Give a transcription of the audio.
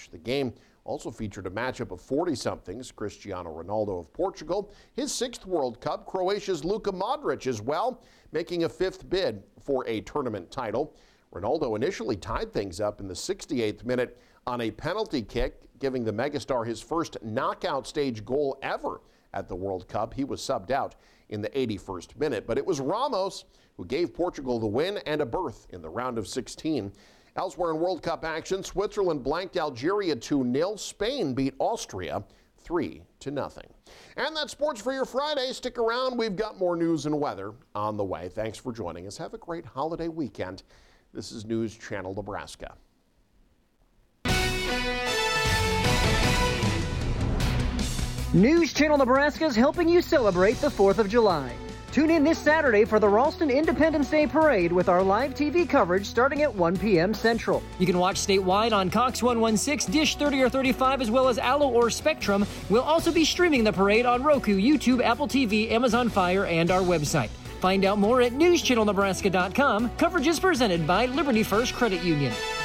match. The game also featured a matchup of 40-somethings, Cristiano Ronaldo of Portugal, his 6th World Cup, Croatia's Luka Modric as well, making a 5th bid for a tournament title. Ronaldo initially tied things up in the 68th minute on a penalty kick, giving the megastar his first knockout stage goal ever at the World Cup. He was subbed out in the 81st minute, but it was Ramos who gave Portugal the win and a berth in the round of 16. Elsewhere in World Cup action, Switzerland blanked Algeria 2-0. Spain beat Austria 3-0. And that's sports for your Friday. Stick around. We've got more news and weather on the way. Thanks for joining us. Have a great holiday weekend. This is News Channel Nebraska. News Channel Nebraska is helping you celebrate the 4th of July. Tune in this Saturday for the Ralston Independence Day Parade with our live TV coverage starting at 1 p.m. Central. You can watch statewide on Cox 116, Dish 30 or 35, as well as Allo or Spectrum. We'll also be streaming the parade on Roku, YouTube, Apple TV, Amazon Fire, and our website. Find out more at newschannelnebraska.com. Coverage is presented by Liberty First Credit Union.